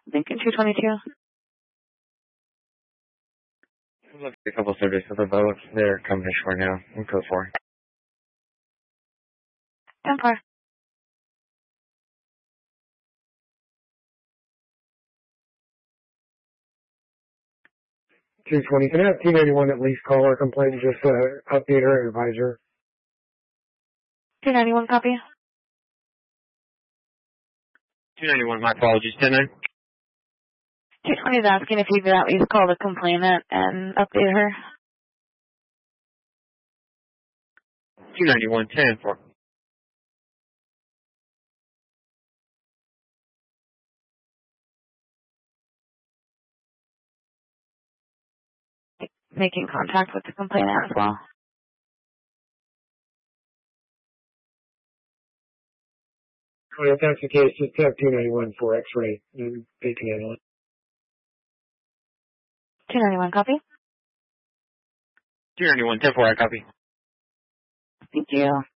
Lincoln 222. Look at a couple subjects of the boat. They're coming ashore now. I'm code 4. 10-4. 220. Can I have 291 at least call her complaint, just update her and advise her? 291 copy. 291, my apologies. 10-9. 220 is asking if you could at least call the complainant and update her. 291, 10-4. Making contact with the complainant as well. Well, if that's the case, just have 291 for X-ray, and they can handle it. 291 copy. 291, 10-4, I copy. Thank you.